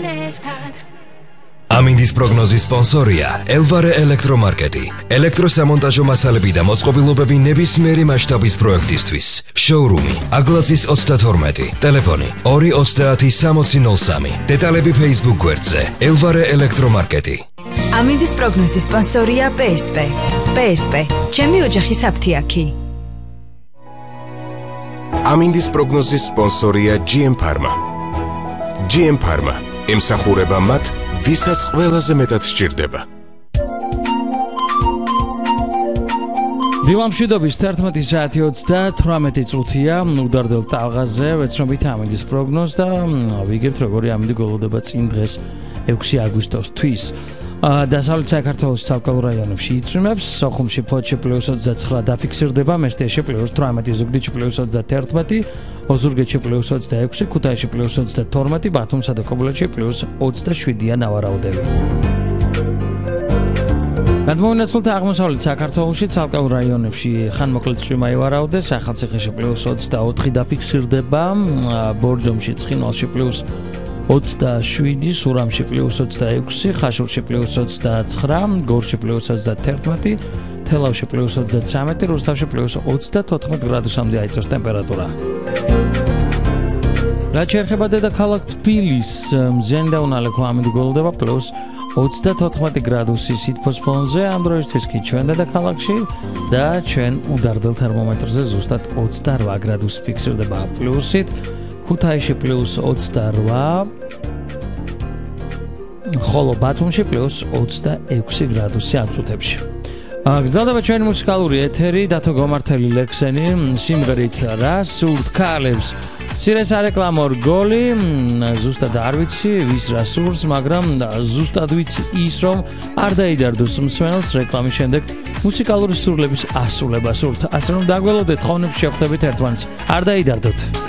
ამინდის პროგნოზის სპონსორია ელვარე ელექტრომარკეტი. ელექტროსამონტაჟო მასალები და მოწყობილობები ნებისმიერი მასშტაბის პროექტისთვის. შოურუმი აგლაცის 32, ტელეფონი 230 დეტალები Facebook გვერდზე ელვარე ელექტრომარკეტი. ამინდის პროგნოზის სპონსორია PSP. PSP, ჩემი ოჯახის აფთიაქი. ამინდის პროგნოზის სპონსორია GM Pharma. GM Pharma ემსახურება მათ, ვისაც ყველაზე მეტად სჭირდება. დილამშვიდობის 11 საათი 38 წუთია უდარდელ ტალღაზე ვეცნობთ ამინდის პროგნოზს და ვიგებთ როგორი ამინდი გოლოდება წინ დღეს 6 აგვისტოსთვის. დასავლეთ საქართველოს ცალკეულ რაიონებში იწვიმებს, სოხუმში ფოთში +29 დაფიქსირდება, მესტიაში +18, ზუგდიდში +31, ოზურგეთში +26, ქუთაისში +22, ბათუმსა და ქობულეთში +27-ია ნავარაუდები. გადმოვინაცვლეთ აღმოსავლეთ საქართველოში ცალკეულ რაიონებში ხანმოკლე წვიმა ივარაუდეს, ახალციხეში +24 დაფიქსირდება, ბორჯომში, ცხინვალში +27, სურამში +26, ხაშურში +29, გორში +31, თელავში +33, რუსთავში +34 გრადუსამდე აიწევს ტემპერატურა. რაც შეეხება დედაქალაქ თბილისს, მზიანი და უნალექო ამინდი გოლოდება +24 გრადუსი სითბოს ფონზე, ამ დროისთვის კი ჩვენ დედაქალაქში და ჩვენ უდარდელ თერმომეტრზე ზუსტად 28 გრადუსი ფიქსირდება პლუსით. ქუთაისში +28, ხოლო ბათუმში +26 გრადუსი აწუთებში. გრძელდება ჩვენი მუსიკალური ეთერი, დათო გომართელი ლექსენი, სიმღერით რა სურთ ქალებს. მცირე სარეკლამო რგოლი, ზუსტად არ ვიცი, ვის რა სურს, მაგრამ ზუსტად ვიცი ის, რომ არ დაიდარდოს მსმენელს რეკლამის შემდეგ მუსიკალური სურლების ასრულება სურთ. ასე რომ დაგველოდეთ, ხოვნებში შეხვდებით ერთმანეთს. არ დაიდარდოთ.